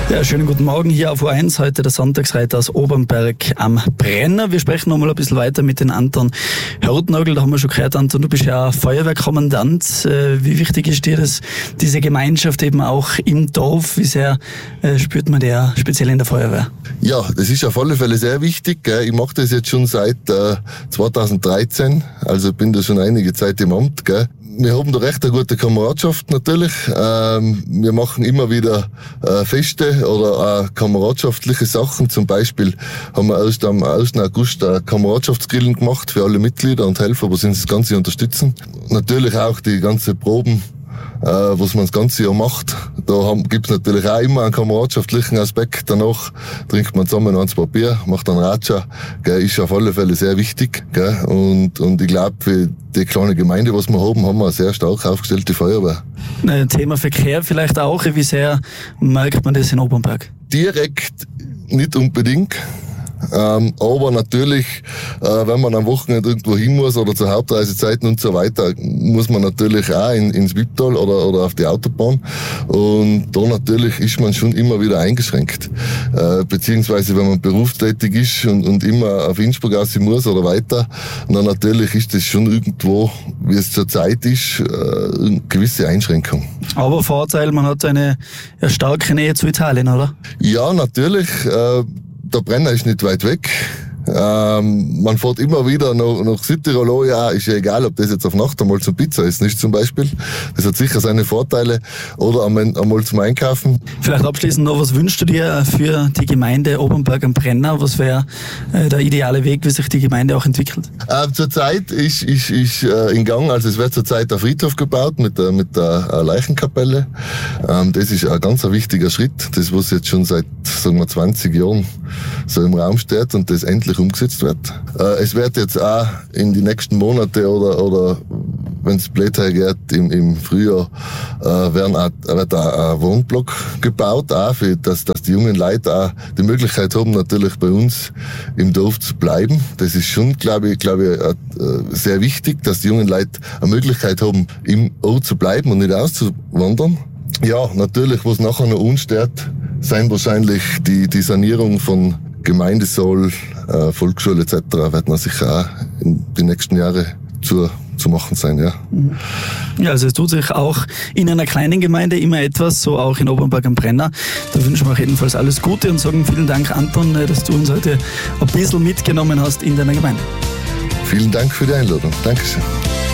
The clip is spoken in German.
Ja, schönen guten Morgen hier auf U1, heute der Sonntagsreiter aus Obernberg am Brenner. Wir sprechen noch mal ein bisschen weiter mit den Anton Hörtnagel. Da haben wir schon gehört, Anton, du bist ja Feuerwehrkommandant. Wie wichtig ist dir das, diese Gemeinschaft eben auch im Dorf? Wie sehr spürt man der speziell in der Feuerwehr? Ja, das ist auf alle Fälle sehr wichtig. Gell. Ich mache das jetzt schon seit 2013, also bin da schon einige Zeit im Amt. Gell. Wir haben da recht eine gute Kameradschaft natürlich. Wir machen immer wieder Feste oder kameradschaftliche Sachen. Zum Beispiel haben wir erst am 1. August Kameradschaftsgrillen gemacht für alle Mitglieder und Helfer, die uns das Ganze unterstützen. Natürlich auch die ganze Proben, was man das ganze Jahr macht. Da gibt's natürlich auch immer einen kameradschaftlichen Aspekt. Danach trinkt man zusammen ein, zwei Bier, macht einen Ratscha. Ist auf alle Fälle sehr wichtig. Gell? Und ich glaube, für die kleine Gemeinde, was wir haben wir eine sehr stark aufgestellte Feuerwehr. Thema Verkehr vielleicht auch. Wie sehr merkt man das in Obernberg? Direkt nicht unbedingt. Aber natürlich, wenn man am Wochenende irgendwo hin muss oder zu Hauptreisezeiten und so weiter, muss man natürlich auch ins Wipptal oder auf die Autobahn. Und da natürlich ist man schon immer wieder eingeschränkt. Beziehungsweise wenn man berufstätig ist und immer auf Innsbruck muss oder weiter, dann natürlich ist das schon irgendwo, wie es zurzeit ist, eine gewisse Einschränkung. Aber Vorteil, man hat eine starke Nähe zu Italien, oder? Ja, natürlich. Der Brenner ist nicht weit weg. Man fährt immer wieder nach Südtirol, ja, ist ja egal, ob das jetzt auf Nacht einmal zum Pizza ist, nicht zum Beispiel. Das hat sicher seine Vorteile. Oder einmal zum Einkaufen. Vielleicht abschließend noch, was wünschst du dir für die Gemeinde Obernberg am Brenner? Was wäre der ideale Weg, wie sich die Gemeinde auch entwickelt? Zurzeit ist in Gang, also es wird zurzeit ein Friedhof gebaut mit der Leichenkapelle. Das ist ein ganz wichtiger Schritt, das was jetzt schon seit, sagen wir, 20 Jahren so im Raum steht und das endlich umgesetzt wird. Es wird jetzt auch in die nächsten Monate oder wenn es blöd geht, im Frühjahr wird auch ein Wohnblock gebaut, auch für, dass die jungen Leute auch die Möglichkeit haben, natürlich bei uns im Dorf zu bleiben. Das ist schon, glaube ich, sehr wichtig, dass die jungen Leute eine Möglichkeit haben, im Ort zu bleiben und nicht auszuwandern. Ja, natürlich, was nachher noch uns stört, sein wahrscheinlich die Sanierung von Gemeindesaal, Volksschule etc. wird man sicher auch in den nächsten Jahren zu machen sein, ja. Ja, also es tut sich auch in einer kleinen Gemeinde immer etwas, so auch in Obernberg am Brenner. Da wünschen wir auch jedenfalls alles Gute und sagen vielen Dank, Anton, dass du uns heute ein bisschen mitgenommen hast in deiner Gemeinde. Vielen Dank für die Einladung. Dankeschön.